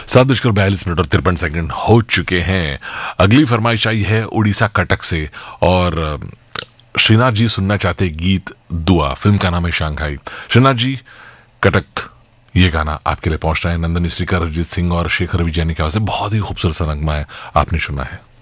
7:42 हो चुके हैं। अगली फरमाइश आई है उड़ीसा कटक से, और श्रीनाथ जी सुनना चाहते गीत दुआ, फिल्म का नाम है शंघाई। श्रीनाथ जी, कटक, ये गाना आपके लिए पहुंच रहा है। नंदन इसरीकर, अरिजीत सिंह और शेखर विजयनी की आवाज से बहुत ही खूबसूरत सा नगमा है, आपने सुना है।